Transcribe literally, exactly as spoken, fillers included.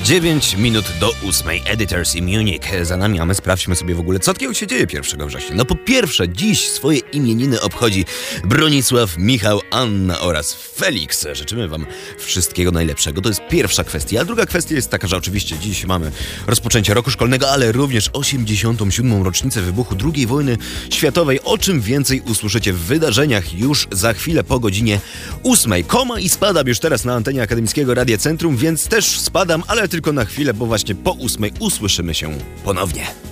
dziewięć minut do ósmej. Editors i Munich za nami, a my sprawdźmy sobie w ogóle, co takiego się dzieje pierwszego września. No po pierwsze, dziś swoje imieniny obchodzi Bronisław, Michał, Anna oraz Felix. Życzymy wam wszystkiego najlepszego. To jest pierwsza kwestia. A druga kwestia jest taka, że oczywiście dziś mamy rozpoczęcie roku szkolnego, ale również osiemdziesiątą siódmą rocznicę wybuchu drugiej wojny światowej. O czym więcej usłyszycie w wydarzeniach już za chwilę po godzinie ósmej. Koma i spadam już teraz na antenie Akademickiego Radia Centrum, więc też spadam, ale tylko na chwilę, bo właśnie po ósmej usłyszymy się ponownie.